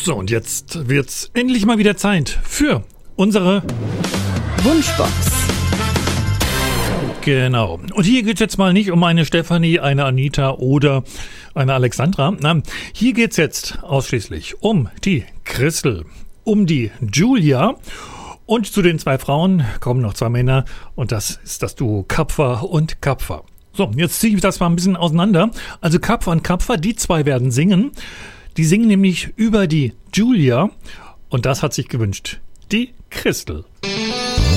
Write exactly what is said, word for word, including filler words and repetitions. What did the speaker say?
So, und jetzt wird's endlich mal wieder Zeit für unsere Wunschbox. Genau. Und hier geht's jetzt mal nicht um eine Stefanie, eine Anita oder eine Alexandra. Nein, hier geht's jetzt ausschließlich um die Christel, um die Julia. Und zu den zwei Frauen kommen noch zwei Männer. Und das ist das Duo Kapfer und Kapfer. So, jetzt ziehe ich das mal ein bisschen auseinander. Also Kapfer und Kapfer, die zwei werden singen. Die singen nämlich über die Julia. Und das hat sich gewünscht die Christel.